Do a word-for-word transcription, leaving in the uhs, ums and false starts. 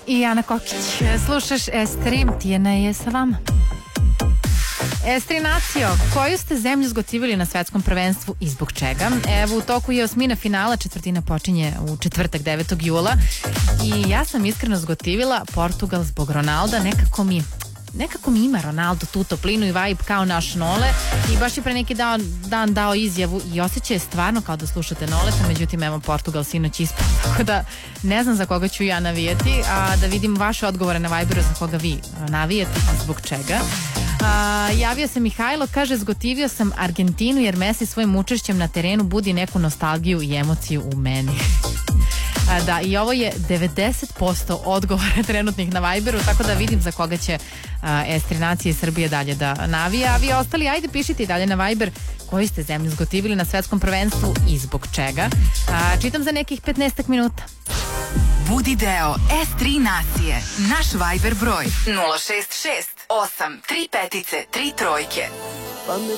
I Ana Kokić. Slušaš Estrim, Tijena je sa vama. Estri Nacio, koju ste zemlju zgotivili na svetskom prvenstvu i zbog čega? Evo, u toku je osmina finala, četvrtina počinje u četvrtak devetog jula i ja sam iskreno zgotivila Portugal zbog Ronalda. Nekako mi nekako mi ima Ronaldo tu toplinu i vibe kao naš Nole i baš je pre neki dan, dan dao izjavu i osjeća je stvarno kao da slušate Noleta, međutim evo Portugal sinoć ispod, tako da ne znam za koga ću ja navijeti, a da vidim vaše odgovore na Viberu za koga vi navijete i zbog čega. A, javio se Mihajlo, kaže zgotivio sam Argentinu jer Messi svojim učešćem na terenu budi neku nostalgiju i emociju u meni. A, da, i ovo je devedeset posto odgovora trenutnih na Viberu, tako da vidim za koga će a, Estri Nacije Srbije dalje da navija, a vi ostali ajde pišite i dalje na Viber koju ste zemlju zgotivili na svetskom prvenstvu i zbog čega. A, čitam za nekih petnaestak minuta. Budi deo Estri Nacije. Naš Viber broj nula šest šest osam tri pet tri trojke.